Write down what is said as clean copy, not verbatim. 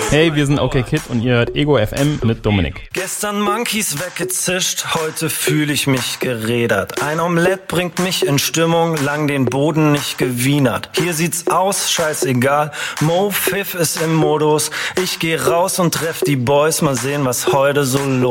Hey, wir sind OK Kid und ihr hört Ego FM mit Dominik. Gestern Monkeys weggezischt, heute fühle ich mich gerädert. Ein Omelett bringt mich in Stimmung, lang den Boden nicht gewienert. Hier sieht's aus, scheißegal, Mo Pfiff ist im Modus. Ich geh raus und treff die Boys, mal sehen, was heute so los